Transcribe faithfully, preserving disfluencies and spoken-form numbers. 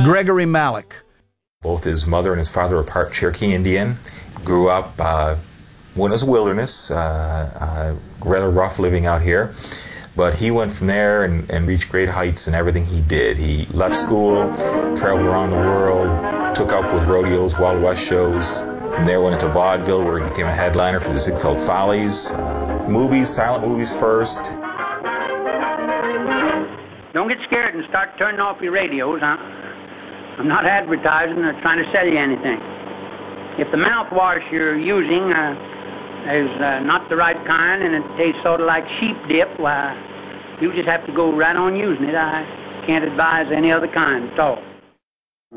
Gregory Malik. Both his mother and his father were part Cherokee Indian. Grew up, uh, when it was a wilderness, uh, uh, rather rough living out here. But he went from there and, and reached great heights in everything he did. He left school, traveled around the world, took up with rodeos, Wild West shows. From there went into vaudeville, where he became a headliner for the Ziegfeld Follies. Uh, movies, silent movies first. Don't get scared and start turning off your radios. Huh? I'm not advertising or trying to sell you anything. If the mouthwash you're using uh, is uh, not the right kind and it tastes sort of like sheep dip, why, you just have to go right on using it. I can't advise any other kind at all.